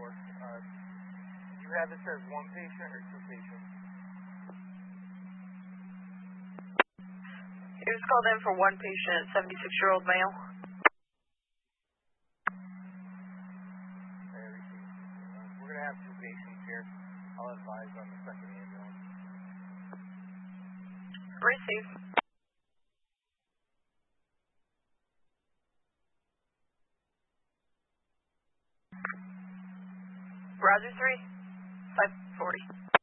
Did you have this as one patient or two patients? He was called in for one patient, 76-year-old male. We're going to have two patients here. I'll advise on the second ambulance. Receive. Roger 3, 540.